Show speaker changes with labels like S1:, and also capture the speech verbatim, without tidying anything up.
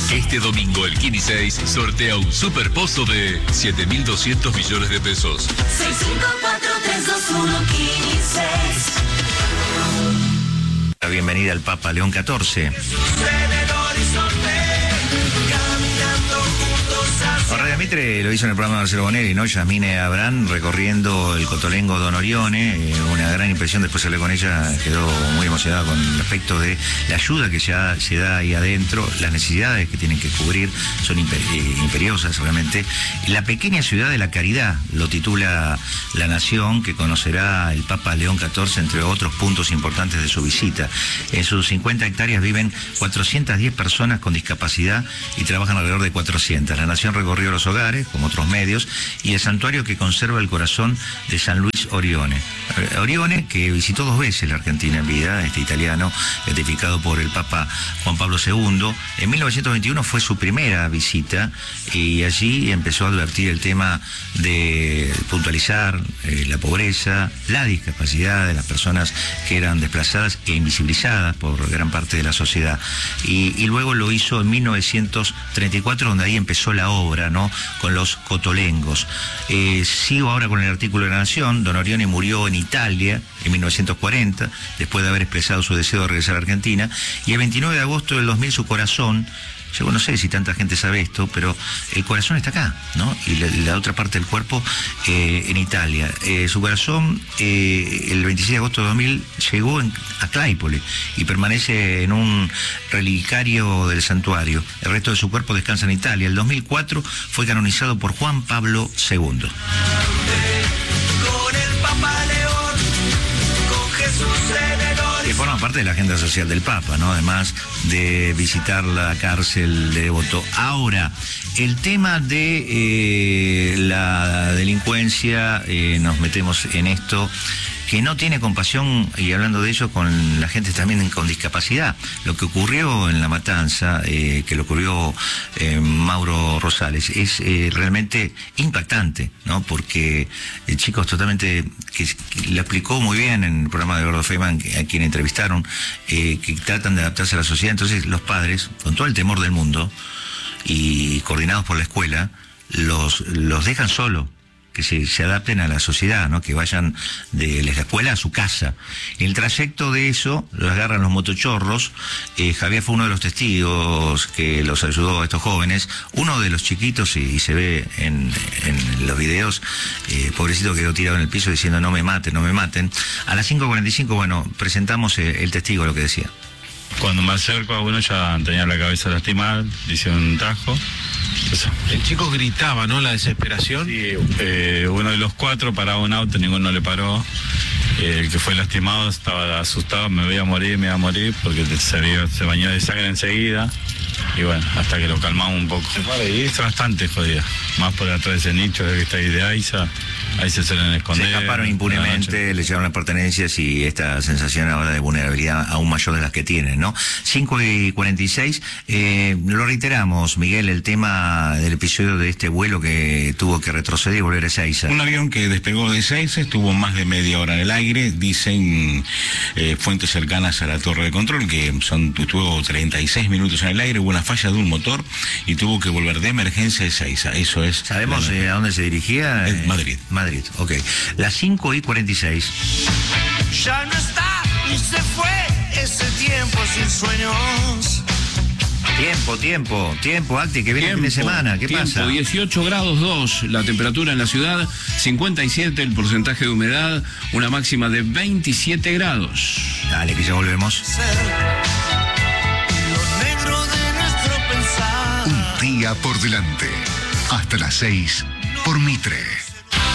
S1: Este domingo el Kini seis sortea un super pozo de siete mil doscientos millones de pesos.
S2: seis cinco cuatro tres dos uno Kini seis.
S3: La bienvenida al Papa León catorce. Orrea Mitre lo hizo en el programa de Marcelo Bonelli, ¿no? Yasmine Abrán recorriendo el Cotolengo Don Orione, eh, una gran impresión. Después hablé con ella, quedó muy emocionada con respecto de la ayuda que ya se da ahí adentro, las necesidades que tienen que cubrir son imper eh, imperiosas realmente. La pequeña ciudad de la caridad, lo titula La Nación, que conocerá el Papa León catorce, entre otros puntos importantes de su visita. En sus cincuenta hectáreas viven cuatrocientas diez personas con discapacidad y trabajan alrededor de cuatrocientas. La Nación recorrió los hogares, como otros medios, y el santuario que conserva el corazón de San Luis Orione. Orione, que visitó dos veces la Argentina en vida, este italiano, beatificado por el Papa Juan Pablo segundo. En mil novecientos veintiuno fue su primera visita y allí empezó a advertir el tema de puntualizar eh, la pobreza, la discapacidad de las personas que eran desplazadas e invisibilizadas por gran parte de la sociedad. Y, y luego lo hizo en mil novecientos treinta y cuatro, donde ahí empezó la obra, ¿no?, con los cotolengos. Eh, sigo ahora con el artículo de La Nación. Don Orione murió en Italia en mil novecientos cuarenta, después de haber expresado su deseo de regresar a Argentina, y el veintinueve de agosto del dos mil su corazón, yo no sé si tanta gente sabe esto, pero el corazón está acá, ¿no? Y la, la otra parte del cuerpo eh, en Italia. Eh, su corazón, eh, el veintiséis de agosto de dos mil, llegó en, a Claypole y permanece en un relicario del santuario. El resto de su cuerpo descansa en Italia. El dos mil cuatro fue canonizado por Juan Pablo segundo.
S2: Con el Papa León, con Jesús en el horizonte.
S3: Que forma parte de la agenda social del Papa, ¿no? Además de visitar la cárcel de Devoto. Ahora, el tema de eh, la delincuencia, eh, nos metemos en esto, que no tiene compasión, y hablando de ello, con la gente también con discapacidad. Lo que ocurrió en La Matanza, eh, que le ocurrió eh, Mauro Rosales, es eh, realmente impactante, ¿no? Porque eh, chicos totalmente, que, que lo explicó muy bien en el programa de Gordo Feynman, a quien entrevistaron, eh, que tratan de adaptarse a la sociedad. Entonces los padres, con todo el temor del mundo, y coordinados por la escuela, los, los dejan solos, que se, se adapten a la sociedad, ¿no? Que vayan de la escuela a su casa. En el trayecto de eso, los agarran los motochorros. eh, Javier fue uno de los testigos que los ayudó a estos jóvenes. Uno de los chiquitos, y, y se ve en, en los videos, eh, pobrecito, quedó tirado en el piso diciendo no me maten, no me maten. A las cinco cuarenta y cinco, bueno, presentamos el, el testigo, lo que decía.
S4: Cuando me acerco a uno ya tenía la cabeza lastimada, le hicieron un tajo. Eso.
S5: El chico gritaba, ¿no? La desesperación.
S4: Sí, eh, uno de los cuatro paraba un auto, ninguno le paró. Eh, el que fue lastimado estaba asustado, me voy a morir, me voy a morir, porque se, vio, se bañó de sangre enseguida. Y bueno, hasta que lo calmamos un poco. Y es bastante jodida. Más por atrás de ese nicho que está ahí de Aiza. Ahí se suelen esconder.
S3: Se escaparon impunemente, le llevaron las pertenencias y esta sensación ahora de vulnerabilidad aún mayor de las que tienen, ¿no? cinco y cuarenta y seis, eh, lo reiteramos, Miguel, el tema del episodio de este vuelo que tuvo que retroceder y volver a Ezeiza.
S6: Un avión que despegó de Ezeiza, estuvo más de media hora en el aire, dicen eh, fuentes cercanas a la torre de control, que son, estuvo treinta y seis minutos en el aire, hubo una falla de un motor y tuvo que volver de emergencia a Ezeiza. Eso es.
S3: ¿Sabemos eh, a dónde se dirigía?
S6: Eh, Madrid.
S3: Madrid, ok. Las cinco y cuarenta y seis.
S2: Ya no está y se fue ese tiempo sin sueños.
S3: Tiempo, tiempo, tiempo, Acti, que viene el fin de semana. ¿Qué
S7: tiempo,
S3: pasa?
S7: dieciocho grados dos, la temperatura en la ciudad, cincuenta y siete el porcentaje de humedad, una máxima de veintisiete grados.
S3: Dale, que ya volvemos.
S2: Lo negro de nuestro pensar.
S8: Un día por delante. Hasta las seis por Mitre.